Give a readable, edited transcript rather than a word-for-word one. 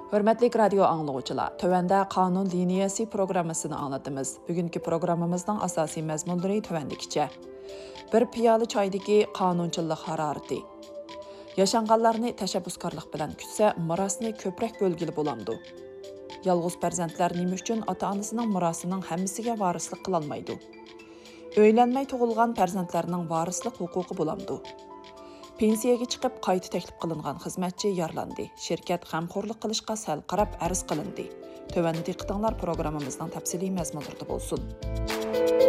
Hörmətli radio anlıqçılar, tövəndə Qanun Liniyası proqramısını anlatımız. Bugünkü proqramımızdan asasi məzmunları tövəndikcə. Bir piyalı çaydaki qanunçılıq harareti. Yaşanğanlarını təşəbbüskarlıq bilən kütsə, mirasını köprək bölgili bulamdı. Yalğız pərzəntlər nima üçün ata-anasının mirasının həmmisiga varislik qılalmaydı. Öylənməy toğulğan pərzəntlərinin varislik huquqi bulamdı. Pensiyaga chiqib qayta taklif qilingan xizmatchi yarlandi. Şirkat g'amxo'rlik qilishga sal qarab arz qilindi. Tövəndə diqqətinizlər proqramımızdan təfsili məzmunlarda bolsun.